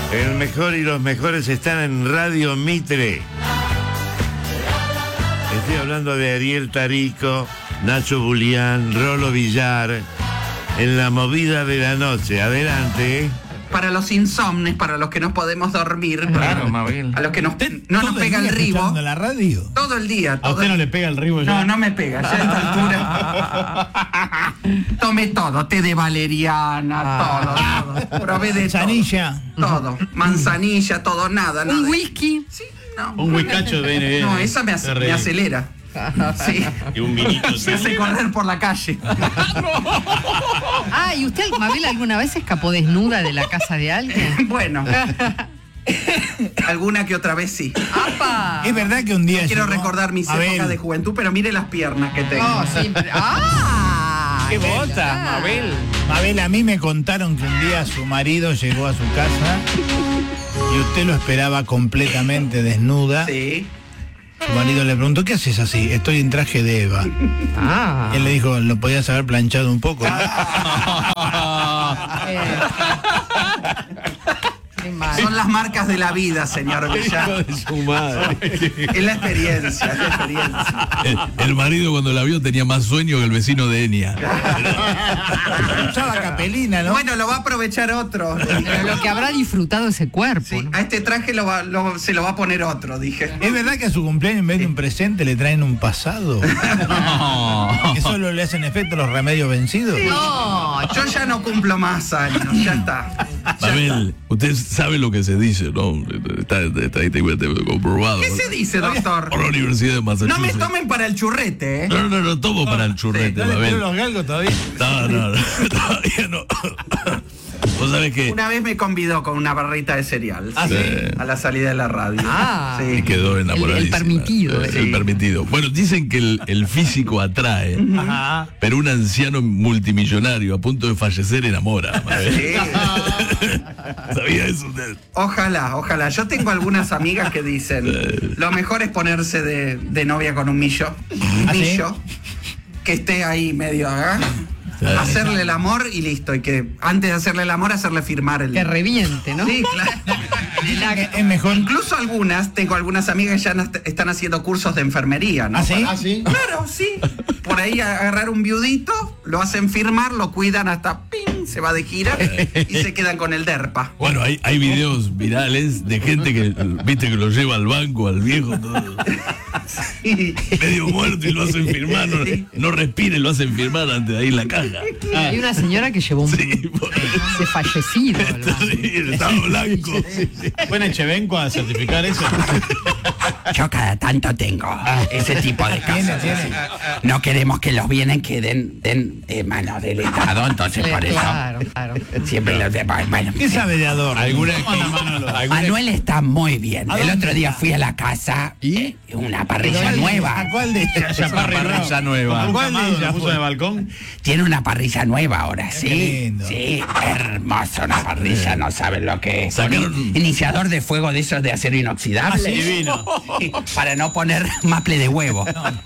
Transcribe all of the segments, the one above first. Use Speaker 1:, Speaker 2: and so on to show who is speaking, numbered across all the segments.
Speaker 1: El mejor y los mejores están en Radio Mitre. Estoy hablando de Ariel Tarico, Nacho Julián, Rolo Villar, en la movida de la noche. Adelante.
Speaker 2: Para los insomnes, para los que no podemos dormir,
Speaker 3: Claro, Mabel.
Speaker 2: a los que no nos pega el ribo.
Speaker 4: ¿Escuchando la radio?
Speaker 2: Todo el día.
Speaker 3: ¿A usted no le pega el ribo ya?
Speaker 2: No me pega, ya a esta altura. Tome todo, té de valeriana, todo. Probé de
Speaker 4: Manzanilla.
Speaker 2: todo. Manzanilla, todo, nada.
Speaker 5: Un whisky.
Speaker 2: Sí, no.
Speaker 3: Un whiskacho viene bien.
Speaker 2: No, esa me acelera. Sí.
Speaker 3: Y un vinito.
Speaker 2: Se hace correr por la calle.
Speaker 5: ¿Y usted, Mabel, alguna vez escapó desnuda de la casa de alguien?
Speaker 2: Bueno. Alguna que otra vez sí.
Speaker 5: ¡Apa!
Speaker 4: Es verdad que un día
Speaker 2: Quiero
Speaker 4: llegó
Speaker 2: recordar mis
Speaker 4: Mabel.
Speaker 2: épocas de juventud, pero mire las piernas que tengo.
Speaker 5: No, siempre.
Speaker 3: ¡Qué botas, Mabel!
Speaker 4: Mabel, a mí me contaron que un día su marido llegó a su casa y usted lo esperaba completamente desnuda.
Speaker 2: Sí.
Speaker 4: Su marido le preguntó, ¿qué haces así? Estoy en traje de Eva.
Speaker 5: Ah.
Speaker 4: Él le dijo, lo podías haber planchado un poco, ¿no?
Speaker 5: Qué mal.
Speaker 2: Son las marcas de la vida, señor Villar.
Speaker 3: Hijo de su madre.
Speaker 2: Es la experiencia, es la experiencia.
Speaker 6: El marido cuando la vio tenía más sueño que el vecino de Enia.
Speaker 4: Usaba capelina, ¿no?
Speaker 2: Bueno, lo va a aprovechar otro.
Speaker 5: Pero lo que habrá disfrutado ese cuerpo.
Speaker 2: Sí,
Speaker 5: ¿no?
Speaker 2: a este traje se lo va a poner otro, dije.
Speaker 4: ¿Es verdad que a su cumpleaños en vez de un presente le traen un pasado? ¿Que solo le hacen efecto los remedios vencidos?
Speaker 5: No,
Speaker 2: Yo ya no cumplo más años, ya está.
Speaker 6: Mabel, usted sabe lo que se dice, ¿no? Está comprobado.
Speaker 2: ¿Qué se dice, doctor?
Speaker 6: Por la Universidad de Massachusetts.
Speaker 2: No me tomen para el churrete, ¿eh?
Speaker 6: No tomo para el churrete,
Speaker 4: ¿No le
Speaker 6: Mabel.
Speaker 4: tiro los galgos todavía?
Speaker 6: No, todavía no. Vos sabés que
Speaker 2: Una vez me convidó con una barrita de cereal.
Speaker 4: ¿Ah, sí?
Speaker 2: A la salida de la radio.
Speaker 6: y
Speaker 2: Sí.
Speaker 6: quedó enamoradísima.
Speaker 5: El permitido,
Speaker 6: El
Speaker 2: sí.
Speaker 6: permitido. Bueno, dicen que el físico atrae,
Speaker 4: Ajá.
Speaker 6: pero un anciano multimillonario a punto de fallecer enamora, Mabel.
Speaker 2: Sí.
Speaker 6: ¿Sabía eso usted?
Speaker 2: Ojalá. Yo tengo algunas amigas que dicen, lo mejor es ponerse de novia con un millo.
Speaker 4: ¿Ah, sí?
Speaker 2: Millo. Que esté ahí medio, hacerle el amor y listo. Y que antes de hacerle el amor, hacerle firmar el...
Speaker 5: que reviente, ¿no?
Speaker 2: Sí, claro.
Speaker 4: Es mejor.
Speaker 2: Incluso tengo algunas amigas que ya están haciendo cursos de enfermería, ¿no?
Speaker 4: ¿Ah, sí?
Speaker 7: ¿sí?
Speaker 2: Claro, sí. Por ahí agarrar un viudito, lo hacen firmar, lo cuidan hasta ¡ping! Se va de gira y se quedan con el DERPA.
Speaker 6: Bueno, hay videos virales de gente que, viste, que lo lleva al banco, al viejo, todo
Speaker 2: Y-
Speaker 6: medio muerto y lo hacen firmar, no respire, lo hacen firmar antes de ahí en la caja.
Speaker 5: Hay una señora que llevó un
Speaker 6: Sí,
Speaker 5: de fallecido. al banco.
Speaker 6: sí, estaba blanco.
Speaker 3: ¿Fue en Echevenco a certificar eso?
Speaker 2: Yo cada tanto tengo ese tipo de casos.
Speaker 4: Tiene.
Speaker 2: No queremos que los bienes queden den mano del Estado, entonces por eso
Speaker 5: Claro.
Speaker 2: siempre los de... Bueno,
Speaker 4: ¿Qué sabe de adorno?
Speaker 2: Manuel está muy bien. El otro día fui a la casa y una parrilla nueva.
Speaker 4: ¿A cuál de ellas?
Speaker 6: Parrilla nueva.
Speaker 4: ¿Cuál de ellas
Speaker 3: puso
Speaker 4: fue?
Speaker 3: en el balcón?
Speaker 2: Tiene una parrilla nueva ahora,
Speaker 4: Qué
Speaker 2: sí.
Speaker 4: lindo.
Speaker 2: Sí, hermosa una parrilla, no saben lo que es.
Speaker 6: Sacaron-
Speaker 2: Iniciador de fuego de esos de acero inoxidable.
Speaker 3: Divino.
Speaker 2: Sí, para no poner maple de huevo.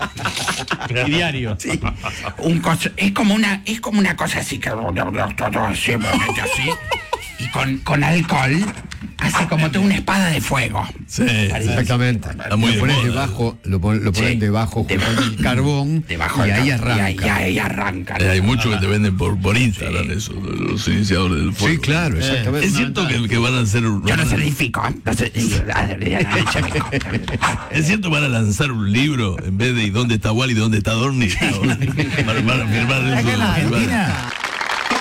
Speaker 3: Y diario.
Speaker 2: Sí. Es como una cosa así que así. Y con alcohol hace como toda una espada de fuego.
Speaker 6: Sí,
Speaker 7: Exactamente.
Speaker 6: Está muy
Speaker 7: lo
Speaker 6: de
Speaker 7: pones
Speaker 6: moda.
Speaker 7: debajo, lo ponen
Speaker 2: Sí.
Speaker 7: debajo con el carbón
Speaker 2: Debajo
Speaker 7: y
Speaker 2: del
Speaker 7: ahí
Speaker 2: ca-
Speaker 7: arranca.
Speaker 2: Y ahí arranca.
Speaker 6: Hay muchos que te venden por Instagram eso, los iniciadores del fuego.
Speaker 7: Sí, claro, exactamente.
Speaker 6: Es cierto que van a hacer
Speaker 2: Yo no certifico.
Speaker 6: Es cierto, van a lanzar un libro en vez de ¿y dónde está Wally y dónde está Dorni? Van a firmar eso.
Speaker 4: Acá en la Argentina